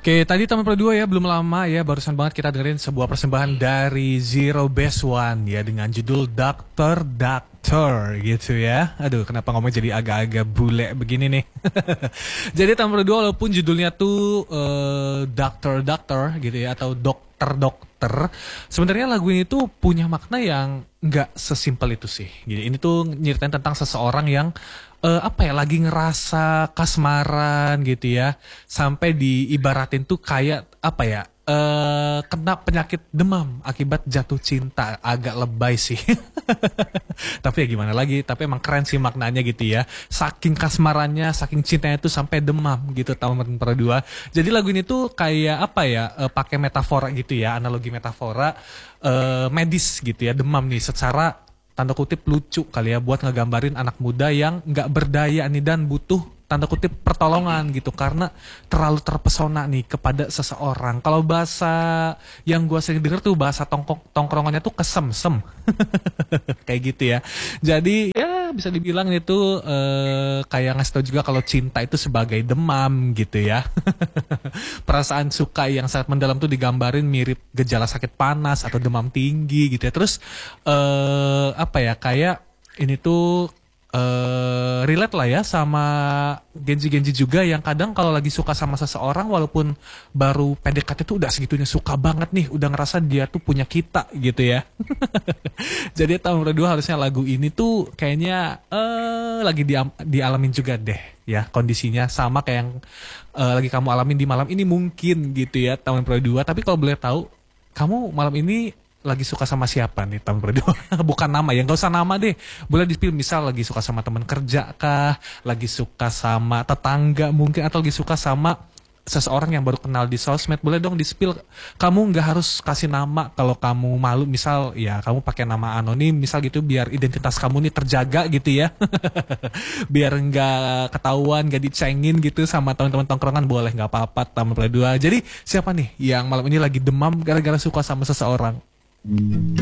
Oke, tadi teman berdua ya belum lama ya barusan banget kita dengerin sebuah persembahan dari Zero Best One ya dengan judul Doctor Doctor gitu ya. Aduh, kenapa ngomong jadi agak-agak bule begini nih. Jadi teman berdua walaupun judulnya tuh Doctor Doctor gitu ya atau Dokter Dokter, sebenarnya lagu ini tuh punya makna yang nggak sesimpel itu sih. Jadi ini tuh nyeritain tentang seseorang yang apa ya lagi ngerasa kasmaran gitu ya sampai diibaratin tuh kayak apa ya kena penyakit demam akibat jatuh cinta. Agak lebay sih. Tapi ya gimana lagi, tapi emang keren sih maknanya gitu ya, saking kasmarannya saking cintanya tuh sampai demam gitu teman-teman berdua. Jadi lagu ini tuh kayak apa ya pakai metafora gitu ya, analogi metafora medis gitu ya, demam nih secara tanda kutip lucu kali ya buat ngegambarin anak muda yang nggak berdaya nih dan butuh tanda kutip pertolongan gitu karena terlalu terpesona nih kepada seseorang. Kalau bahasa yang gue sering denger tuh bahasa tongkrongannya tuh kesemsem kayak gitu ya. Jadi ya bisa dibilang itu kayak ngasih tau juga kalau cinta itu sebagai demam gitu ya. Perasaan suka yang sangat mendalam tuh digambarin mirip gejala sakit panas atau demam tinggi gitu ya. Terus apa ya kayak ini tuh relate lah ya sama Genji-Genji juga yang kadang kalau lagi suka sama seseorang walaupun baru PDKT tuh udah segitunya suka banget nih, udah ngerasa dia tuh punya kita gitu ya. Jadi tahun berdua harusnya lagu ini tuh kayaknya lagi dialamin juga deh ya kondisinya sama kayak yang lagi kamu alamin di malam ini mungkin gitu ya tahun berdua. Tapi kalau boleh tahu kamu malam ini lagi suka sama siapa nih tahun berdua? Bukan nama ya, nggak usah nama deh. Boleh di-spill misal lagi suka sama teman kerja kah, lagi suka sama tetangga mungkin, atau lagi suka sama seseorang yang baru kenal di sosmed. Boleh dong di-spill. Kamu nggak harus kasih nama kalau kamu malu. Misal ya kamu pakai nama anonim misal gitu biar identitas kamu nih terjaga gitu ya. Biar nggak ketahuan, nggak dicengin gitu sama teman-teman tongkrongan, boleh nggak apa-apa tahun berdua. Jadi siapa nih yang malam ini lagi demam gara-gara suka sama seseorang?